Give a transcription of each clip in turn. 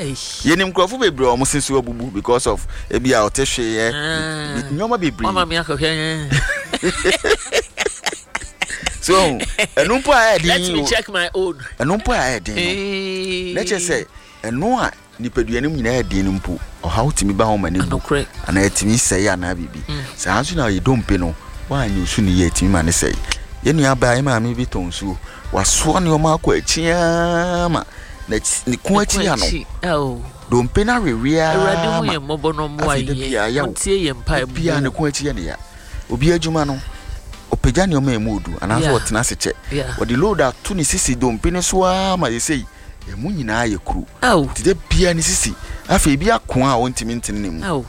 Yenim crofo bebre o mo sensu obubu because of ebi a otehwe nyoma bebre mama me akokwe so enumpo a edin let me check my own enumpo a edin let's just say enu a nipaduanim nyina edin numpo o how timi ba homa ne bu ana etimi sei ana bibi sa anso na yedompe no wa anyu su ne yetimi ma ne sei yenu aba ai ma me bi tonsu waso ne o ma akọ achia ma na ni ko achia no dompe na rewia awrade hu ye mobo no mo aye ontie ye mpa bia ne ko achia ne ya obi adwuma no opagya ne o ma emudu anaso otena seche wodi load atu ni sisi dompe ne so a ma ye sei emu nyina ye kru tide bia ni sisi afa bia ko a ontimi ntene mu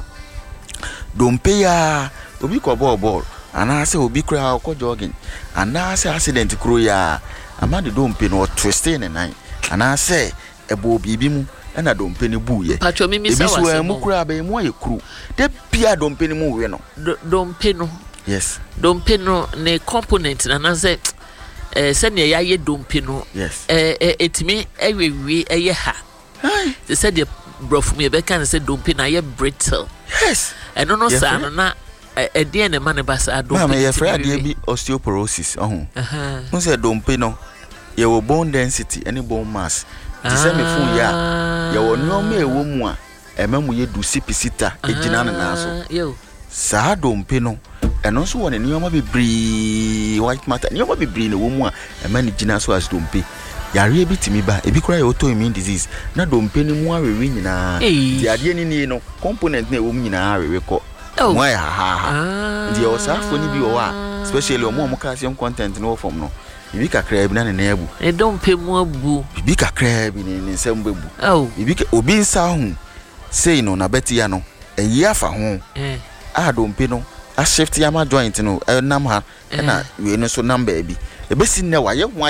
dompe ya obi ko ball ana se obi kra ko jogging ana se accident kro ya amade dompe no twist ne nan ana se ebo bibi mu na dompe ne buye pacho mimi sa wase ebi so emu kra ba emu ye kru de bia dompe ne mu we no dompe no yes dompe no ne component na se sene ya ye dompe no yes etimi ewewe eye ha they said the brof me be kan say dompe na ye brittle yes eno no sa no na edie ne mane basa dompe ma ye fra de bi osteoporosis say dompe no ye wo bone density any bone mass ti say me fun ya ye wo nyoma ewo mu a emamu ye du sipisita ejina na so yo sa dompe no eno so woni nyoma bebri white matter nyoma bebri na wo mu a emani jina so as dompe yare bi timi ba ebi kura ye autoimmune disease na dompe ni mu awewe nyina di ade ni no component na ewo mu nyina awewe ko mo ya ha di o sa fo ni bi o wa especially o mo calcium content no form no bibi kakra bi na ne ebu dompe mu abu bibi kakra bi ne nsem bebu bibi obi nsa hu sei no na beti ya no eyi afa ho dompe no a shift ya ma joint no nam ha na we no so number bi ebesi ne wa ye ho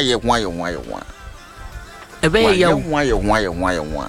ebe ya ho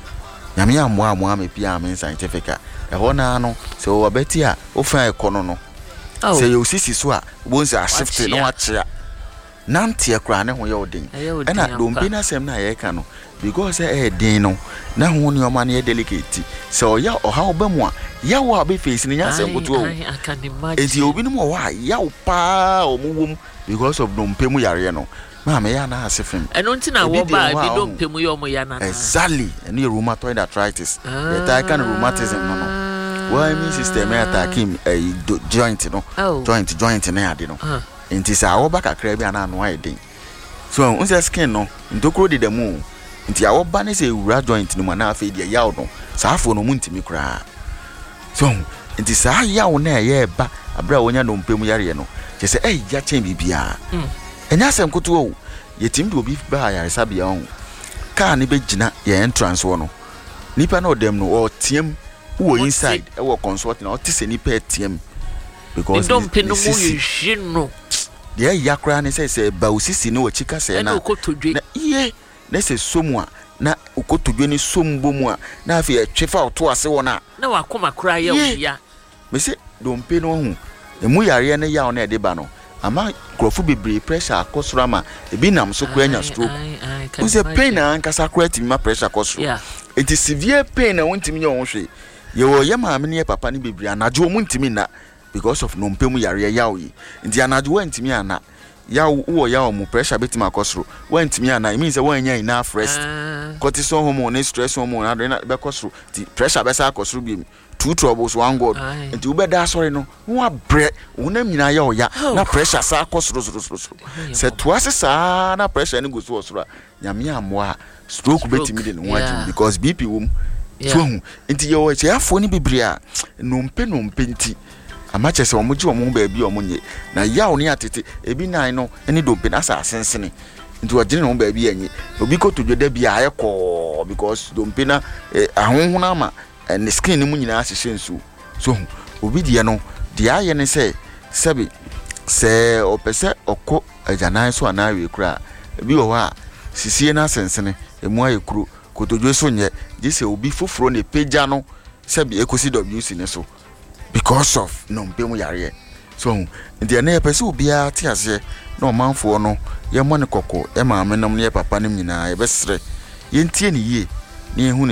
nyame amwa ame pia ame scientific e ho na no so wa beti a ofa ekono no se ye osisi so a bonzi a shift no achia nanti ekra ne ho ye odin na dompe na sem na ye ka no because din no na ho ni o ma ne delicate so ya o ha obamu a ya wo abe face ni nya sem kutu o enti obi no mo wa ya o pa o mu wom because of dompe mu yare no ma me ya na asefem eno ntina wo ba bi dompe mu yo mo ya na exactly any rheumatoid arthritis the type of rheumatism no why immune system attack him joint no joint na ade no enti sa wo ba kakra bi ana no aidin so unse skin no ndokro de demu enti awo ba ne se ewura joint no ma na afa dia yawo no sa afo no mu ntimi kra so enti sa yawo na ye ba abra wonya no mpem yare no je se ya chen bibia enya sem koto o yetim de obi ba yare sabia on ka ne be gina ye entrance wo no nipa na odem no o tiem wo inside e wo consult na o tise nipa tiem because don't pin no you no de yakra ne se ba osisi ne wo chika se na ye na se somua na ukotodwe ni sombo mu a na afi etwefa oto ase wona na wakoma kra ya oya me se dompe no hu emu yare ne ya ona ede ba no ama krofu bebre pressure akosoro ma ebi nam so kwa nya stroke unse pain na ankasa kra timi ma pressure akosoro it is severe pain na wontimi nya wonhwe ye wo ye ma me ne papa ne bebre anajo mu ntimi na because of no mpemu yare ya oyi ndi anajo wantimi ana ya wo ya mu pressure betima akosoro wantimi ana it means wan nya enough rest cortisol hormone stress hormone adrenaline be kosoro the pressure be sa akosoro bi two troubles one god nti ube da sorry no wa bre wonam nyina ya oya na pressure sa akosoro se to asesa na pressure ni go so osoro nyame amwa stroke betimi de no waju because bp wom so nti ye wo che afo ni bibria no mpe nti amache se omuji omu ba bi omunye na yawo ni atete ebi nan no eni dompe na sa asensene nti wajine no ba bi anyi obi ko todwo da bi ayeko because dompe na ahonhona ama ne skin ni mu nyina asehye nsu so obi die no de aye ne se sebi se opese okko ajanan so anawe kura ebi wo ha sisie na asensene emu ayekuru kotodwo so nye gise obi foforo ne pagya no sebi ekosi WC ne so because of no mpemu yare so ndi na yepese obia te ase na omanfo no ye mo ne kokko e maame nam ne papa nim nyina ye besre ye ntie ne yie ne hu